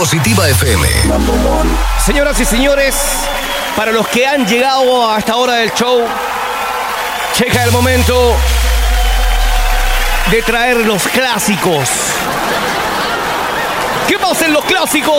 Positiva FM. Señoras y señores, para los que han llegado a esta hora del show, llega el momento de traer los clásicos. ¿Qué pasen los clásicos?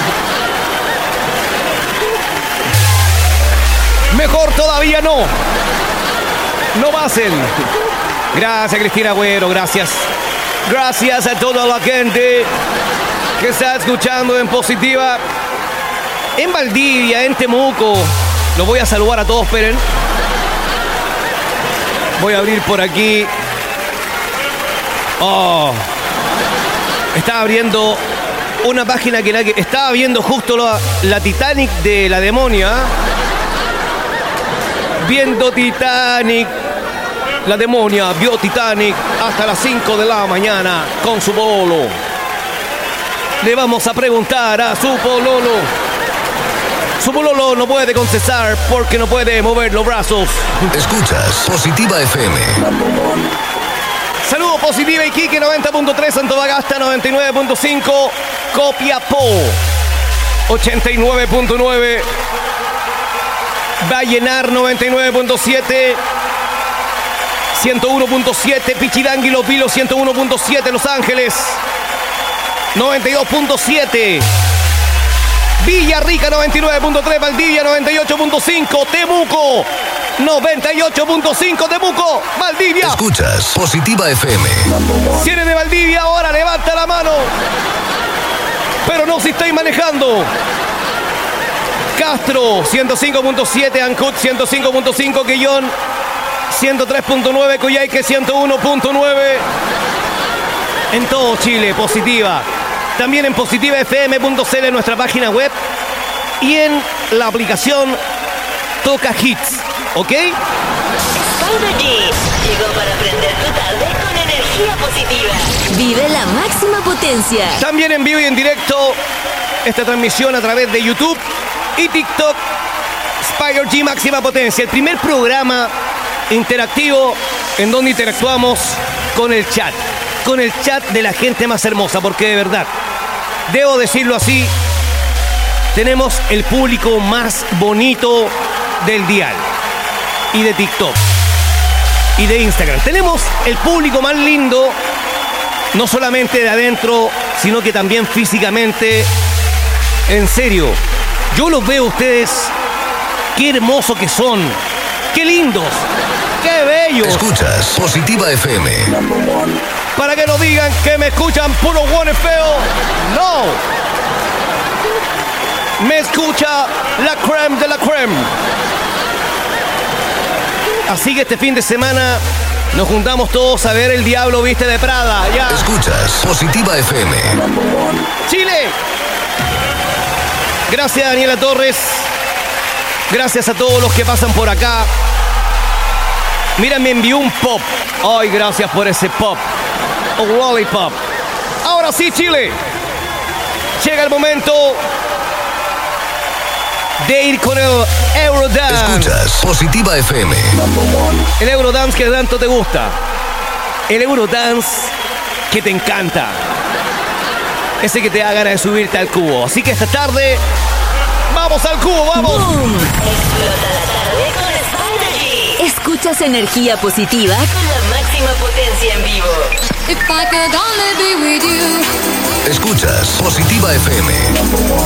Mejor todavía no. No pasen. Gracias, Cristina Agüero, gracias. Gracias a toda la gente que está escuchando en Positiva. En Valdivia, en Temuco. Los voy a saludar a todos, esperen. Voy a abrir por aquí. Estaba abriendo una página que estaba viendo justo la Titanic de la demonia. Viendo Titanic. La demonia vio Titanic hasta las 5 de la mañana con su pololo. Le vamos a preguntar a su pololo. Su pololo no puede contestar porque no puede mover los brazos. Escuchas Positiva FM. Saludos Positiva Iquique 90.3, Antofagasta 99.5, Copiapó 89.9, Vallenar 99.7, 101.7, Pichidangui Los Vilos 101.7, Los Ángeles 92.7, Villarrica 99.3, Valdivia 98.5, Temuco 98.5, Temuco, Valdivia. Escuchas Positiva FM. Si eres de Valdivia ahora, levanta la mano. Pero no si estáis manejando. Castro 105.7, Ancud 105.5, Quillón 103.9, Coyhaique 101.9. En todo Chile, Positiva. También en positivafm.cl, en nuestra página web. Y en la aplicación Toca Hits. ¿Ok? Spider G llegó para prender tu tarde con energía positiva. Vive la máxima potencia. También en vivo y en directo esta transmisión a través de YouTube y TikTok. Spider G Máxima Potencia, el primer programa interactivo en donde interactuamos con el chat de la gente más hermosa, porque de verdad, debo decirlo así, tenemos el público más bonito del dial y de TikTok y de Instagram. Tenemos el público más lindo, no solamente de adentro, sino que también físicamente. En serio, yo los veo a ustedes, qué hermosos que son, qué lindos, qué bellos. Escuchas Positiva FM. Para que no digan que me escuchan puro hueones feo. No. Me escucha la creme de la creme. Así que este fin de semana nos juntamos todos a ver El Diablo Viste de Prada. Ya. Escuchas Positiva FM. Chile. Gracias Daniela Torres. Gracias a todos los que pasan por acá. Mira, me envió un pop. Ay, gracias por ese pop. O lollipop. Ahora sí, Chile. Llega el momento de ir con el Eurodance. Escuchas Positiva FM. El Eurodance que tanto te gusta. El Eurodance que te encanta. Ese que te da ganas de subirte al cubo. Así que esta tarde, vamos al cubo, vamos. ¡Boom! Explota la tarde con Spider G. Escuchas energía positiva con la máxima potencia en vivo. Escuchas Positiva FM.